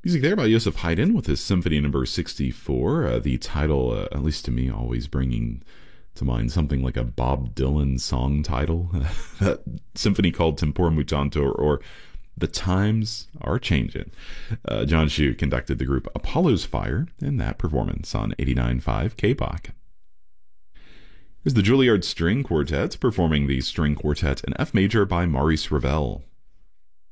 Music there by Joseph Haydn with his Symphony Number 64. The title, at least to me, always bringing to mind something like a Bob Dylan song title. That symphony called Tempora Mutantur, or The Times Are Changing. John Shu conducted the group Apollo's Fire in that performance on 89.5 KPOC. Here's the Juilliard String Quartet performing the String Quartet in F major by Maurice Ravel.